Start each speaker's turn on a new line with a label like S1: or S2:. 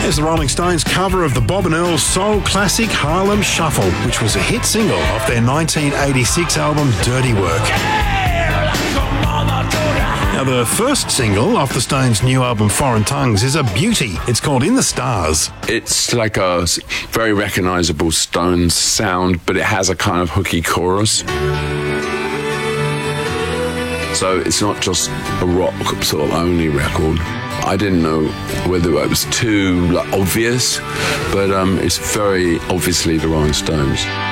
S1: Here's the Rolling Stones cover of the Bob and Earl soul classic Harlem Shuffle, which was a hit single off their 1986 album Dirty Work. Now, the first single off the Stones' new album Foreign Tongues is a beauty. It's called In the Stars.
S2: It's like a very recognisable Stones sound, but it has a kind of hooky chorus. So it's not just a rock sort of only record. I didn't know whether it was too obvious, but it's very obviously the Rolling Stones.